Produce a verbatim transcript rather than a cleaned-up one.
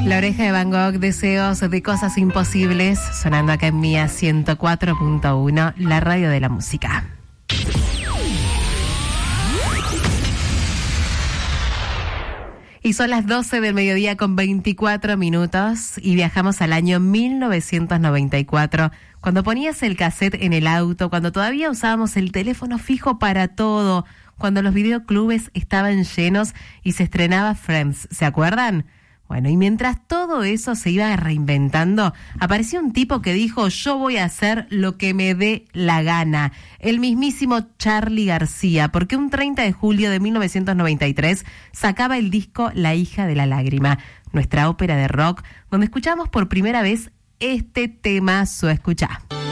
La Oreja de Van Gogh, Deseos de Cosas Imposibles, sonando acá en Mía ciento cuatro punto uno, la radio de la música. Y son las doce del mediodía con veinticuatro minutos y viajamos al año mil novecientos noventa y cuatro, cuando ponías el cassette en el auto, cuando todavía usábamos el teléfono fijo para todo, cuando los videoclubes estaban llenos y se estrenaba Friends, ¿se acuerdan? Bueno, y mientras todo eso se iba reinventando, apareció un tipo que dijo: yo voy a hacer lo que me dé la gana. El mismísimo Charly García, porque un treinta de julio de mil novecientos noventa y tres sacaba el disco La hija de la lágrima, nuestra ópera de rock, donde escuchamos por primera vez este temazo. Escuchá.